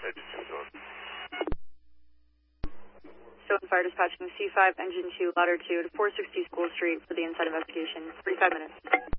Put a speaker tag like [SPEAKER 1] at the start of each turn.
[SPEAKER 1] Stone Fire dispatching C5, engine 2, ladder 2 to 460 School Street for the inside investigation. 45 minutes.